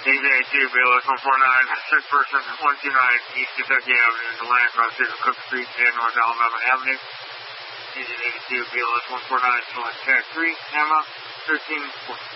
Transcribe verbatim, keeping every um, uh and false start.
Easy eighty-two, B L S one forty-nine, six person, one two nine, East Kentucky Avenue, the line across here to Cook Street and North Alabama Avenue. Easy eighty-two, B L S one forty-nine, select tag three, Emma, thirteen, fourteen.